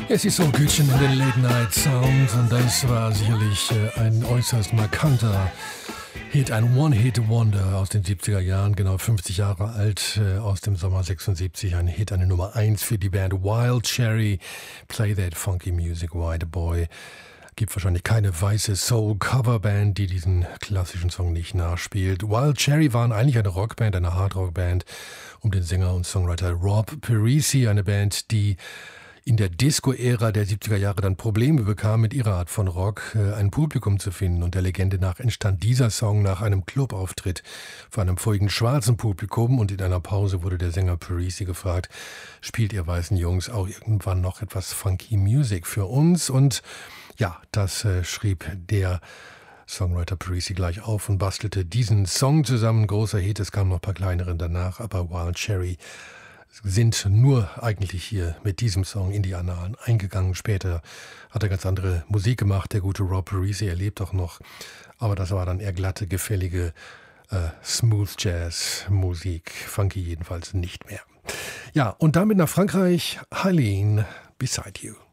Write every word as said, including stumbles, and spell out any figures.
Es ist so Gütchen in den Late Night Sounds und das war sicherlich äh, ein äußerst markanter Hit, ein One-Hit-Wonder aus den siebziger Jahren, genau fünfzig Jahre alt, äh, aus dem Sommer sechsundsiebzig, ein Hit, eine Nummer eins für die Band Wild Cherry, Play That Funky Music, White Boy. Gibt wahrscheinlich keine weiße Soul-Coverband, die diesen klassischen Song nicht nachspielt. Wild Cherry waren eigentlich eine Rockband, eine Hardrock-Band um den Sänger und Songwriter Rob Parisi, eine Band, die in der Disco-Ära der siebziger Jahre dann Probleme bekam, mit ihrer Art von Rock äh, ein Publikum zu finden. Und der Legende nach entstand dieser Song nach einem Clubauftritt vor einem vorigen schwarzen Publikum. Und in einer Pause wurde der Sänger Parisi gefragt, spielt ihr weißen Jungs auch irgendwann noch etwas Funky Music für uns? Und ja, das äh, schrieb der Songwriter Parisi gleich auf und bastelte diesen Song zusammen. Großer Hit, es kamen noch ein paar kleinere danach, aber Wild Cherry sind nur eigentlich hier mit diesem Song in die Annalen eingegangen. Später hat er ganz andere Musik gemacht, der gute Rob Parisi, er lebt auch noch. Aber das war dann eher glatte, gefällige äh, Smooth Jazz Musik, funky jedenfalls nicht mehr. Ja, und damit nach Frankreich, Helene, Beside You.